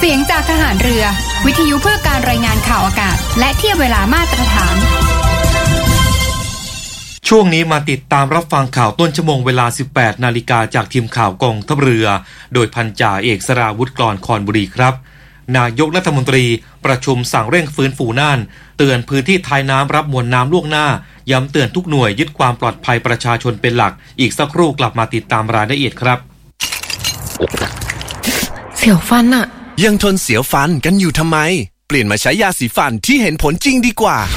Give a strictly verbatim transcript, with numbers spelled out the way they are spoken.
สียงจากทหารเรือวิทยุเพื่อการรายงานข่าวอากาศและเทียบเวลามาตรฐานช่วงนี้มาติดตามรับฟังข่าวต้นชั่วโมงเวลา สิบแปดนาฬิกา จากทีมข่าวกองทัพเรือโดยพันจ่าเอกสราวุฒิกลอนคอนบุรีครับนายกรัฐมนตรีประชุมสั่งเร่งฟื้นฟูน่านเตือนพื้นที่ท้ายน้ำรับมวลน้ำล่วงหน้าย้ำเตือนทุกหน่วยยึดความปลอดภัยประชาชนเป็นหลักอีกสักครู่กลับมาติดตามรายละเอียดครับเสียวฟันอะยังทนเสียวฟันกันอยู่ทำไมเปลี่ยนมาใช้ยาสีฟันที่เห็นผลจริงดีกว่า